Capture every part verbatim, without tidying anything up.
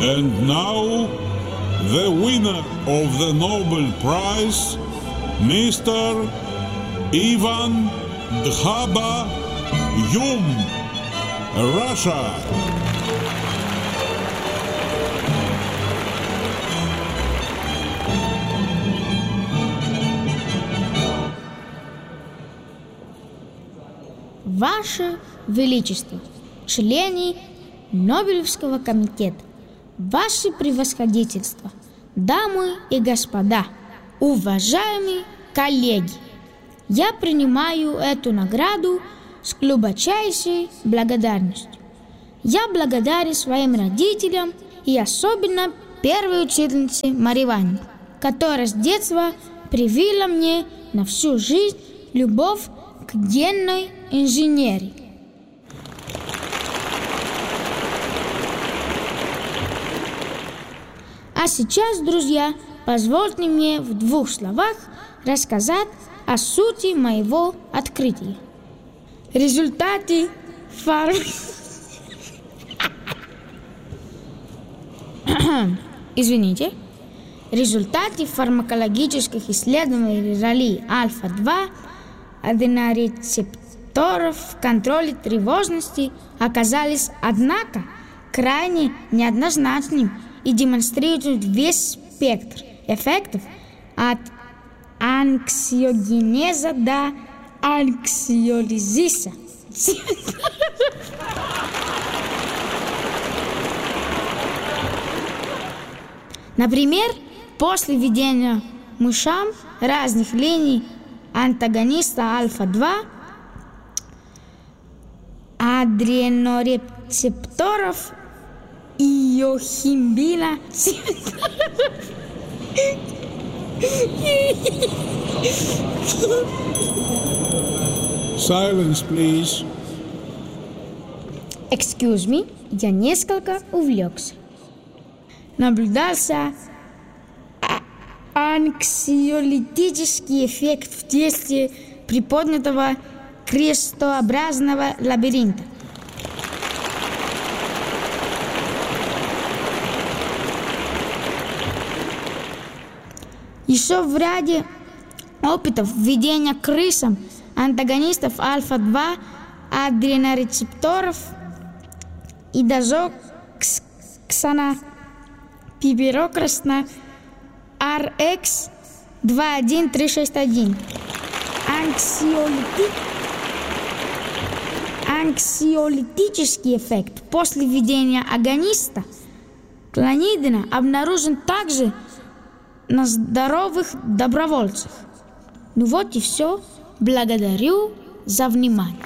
And now, the winner of the Nobel Prize, Mister Ivan Dkhaba-Yum, Russia. Ваше Величество, члены Нобелевского комитета, Ваше Превосходительство, дамы и господа, уважаемые коллеги, я принимаю эту награду с глубочайшей благодарностью. Я благодарен своим родителям и особенно первой учительнице Марии Ивановне, которая с детства привила мне на всю жизнь любовь к генной инженерии. А сейчас, друзья, позвольте мне в двух словах рассказать о сути моего открытия. Результаты фарм... Извините. Результаты фармакологических исследований роли альфа-два аденорецепторов в контроле тревожности оказались, однако, крайне неоднозначными и демонстрируют весь спектр эффектов от анксиогенеза до анксиолизиса. Например, после введения мышам разных линий антагониста альфа-два адренорецепторов иохимбина. Silence, please. Excuse me, я несколько увлекся. Наблюдался анксиолитический эффект в действии приподнятого крестообразного лабиринта. Еще в ряде опытов введения крысам антагонистов альфа-два адренорецепторов и дозоксана пиберокрасна ар икс два один три шесть один. Анксиолити... Анксиолитический эффект после введения агониста клонидина обнаружен также на здоровых добровольцах. Ну вот и все. Благодарю за внимание.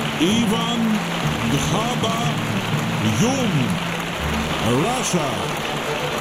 Ivan Dkhaba-Yum, Russia.